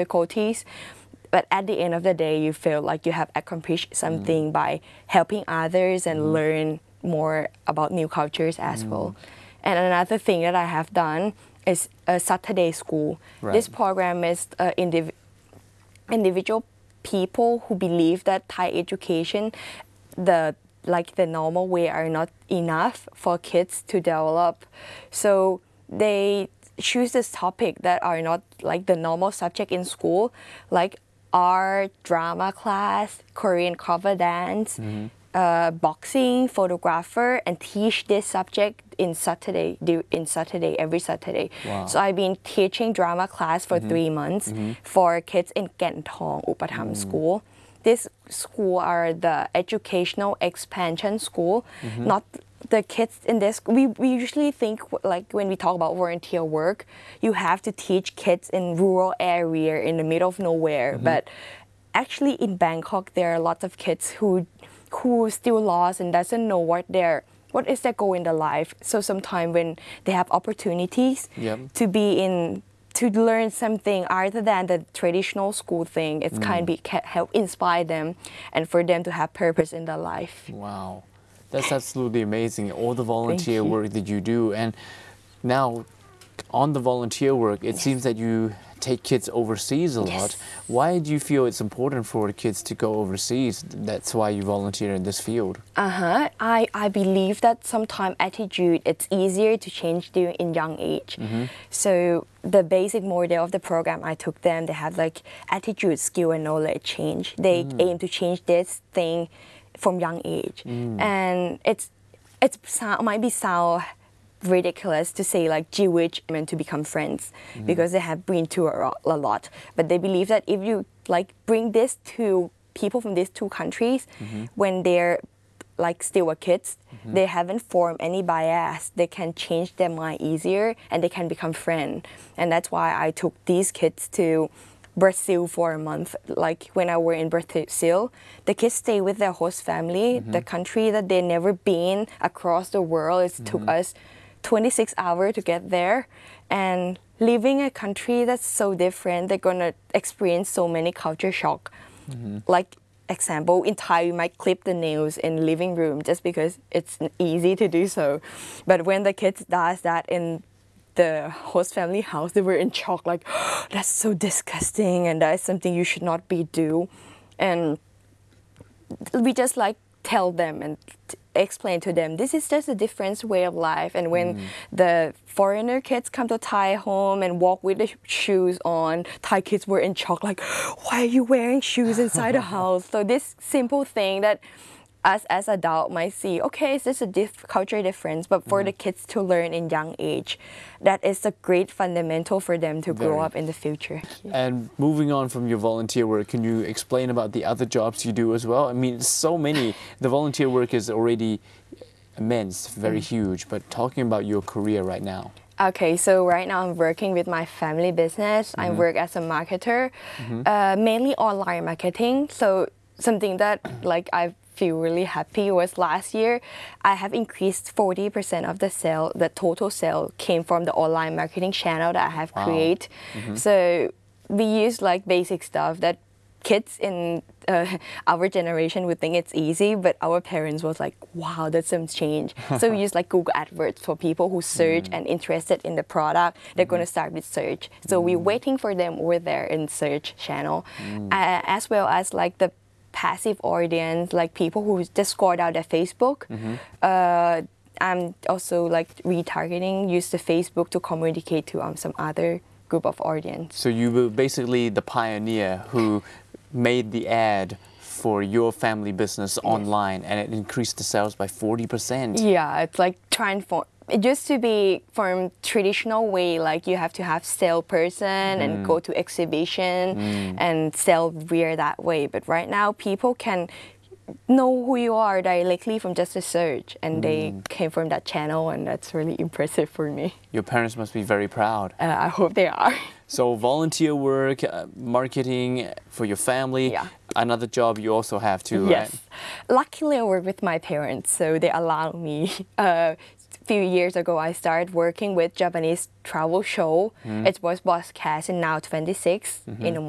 difficulties. But at the end of the day, you feel like you have accomplished something by helping others and learn more about new cultures as well. And another thing that I have done is a Saturday school. Right. This program is individual people who believe that Thai education, the normal way are not enough for kids to develop. So they choose this topic that are not like the normal subject in school, like art, drama class, Korean cover dance, boxing, photographer, and teach this subject every Saturday. Wow. So I've been teaching drama class for 3 months for kids in Ken Thong Upatham School. This school are the educational expansion school, not the kids in this. We usually think like when we talk about volunteer work, you have to teach kids in rural area in the middle of nowhere. But actually in Bangkok, there are lots of kids who still lost and doesn't know what is their goal in their life. So sometimes when they have opportunities to learn something other than the traditional school thing, it can help inspire them and for them to have purpose in their life. Wow, that's absolutely amazing. All the volunteer work that you do, and now on the volunteer work, it seems that you take kids overseas a lot. Why do you feel it's important for the kids to go overseas? That's why you volunteer in this field. I believe that sometimes attitude, it's easier to change in young age. So the basic model of the program I took them, they have like attitude, skill, and knowledge change. They aim to change this thing from young age. And it might be sound ridiculous to say like Jewish meant to become friends because they have been through a lot. But they believe that if you like bring this to people from these two countries when they're like still kids, they haven't formed any bias. They can change their mind easier and they can become friends. And that's why I took these kids to Brazil for a month. Like when I were in Brazil, the kids stay with their host family, the country that they never been across the world. It took us 26 hours to get there, and living in a country that's so different, they're gonna experience so many culture shock. Like example, in Thai you might clip the nails in living room just because it's easy to do so. But when the kids does that in the host family house, they were in shock, like, oh, that's so disgusting and that is something you should not be do. And we just like tell them and explain to them this is just a different way of life. And when the foreigner kids come to Thai home and walk with the shoes on, Thai kids were in shock, like, why are you wearing shoes inside the house? So this simple thing that us as adults might see, okay, it's just a culture difference, but for the kids to learn in young age, that is a great fundamental for them to grow up in the future. And moving on from your volunteer work, can you explain about the other jobs you do as well? I mean, so many. The volunteer work is already immense, very huge, but talking about your career right now. Okay, so right now I'm working with my family business. I work as a marketer, mainly online marketing. So something that like I feel really happy was last year I have increased 40% of the total sale came from the online marketing channel that I have created. So we use like basic stuff that kids in our generation would think it's easy, but our parents was like, wow, that's some change. So we use like Google AdWords for people who search and interested in the product. They're going to start with search. So we're waiting for them over there in search channel, as well as like the passive audience, like people who just scrolled out their Facebook. I'm also like retargeting, use the Facebook to communicate to some other group of audience. So you were basically the pioneer who made the ad for your family business online, and it increased the sales by 40%. Yeah, it's like transform. It used to be from traditional way, like you have to have salesperson and go to exhibition and sell beer that way. But right now, people can know who you are directly from just a search, and they came from that channel, and that's really impressive for me. Your parents must be very proud. I hope they are. So volunteer work, marketing for your family, another job you also have too, yes. right? Luckily, I work with my parents, so they allow me. A few years ago, I started working with Japanese travel show. It was broadcast in Now 26 in the